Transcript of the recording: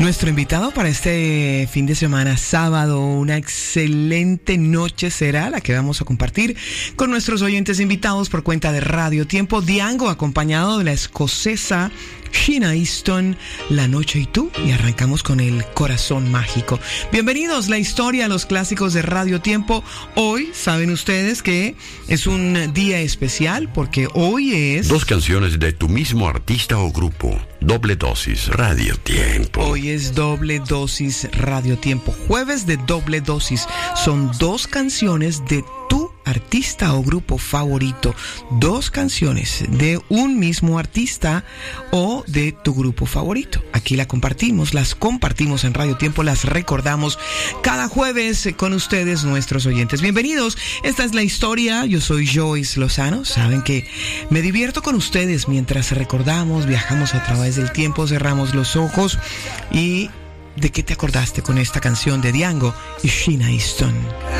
Nuestro invitado para este fin de semana, sábado, una excelente noche será la que vamos a compartir con nuestros oyentes invitados por cuenta de Radio Tiempo. Diango, acompañado de la escocesa Sheena Easton, La Noche y Tú, y arrancamos con El Corazón Mágico. Bienvenidos, la historia, los clásicos de Radio Tiempo. Hoy, saben ustedes que es un día especial porque hoy es... Dos canciones de tu mismo artista o grupo. Doble dosis Radio Tiempo. Hoy es doble dosis Radio Tiempo. Jueves de doble dosis. Son dos canciones de tu artista o grupo favorito. Dos canciones de un mismo artista o de tu grupo favorito. Aquí las compartimos en Radio Tiempo, las recordamos cada jueves con ustedes, nuestros oyentes. Bienvenidos, esta es la historia. Yo soy Joyce Lozano. Saben que me divierto con ustedes mientras recordamos, viajamos a través del tiempo, cerramos los ojos. ¿Y de qué te acordaste con esta canción de Diango y Sheena Easton?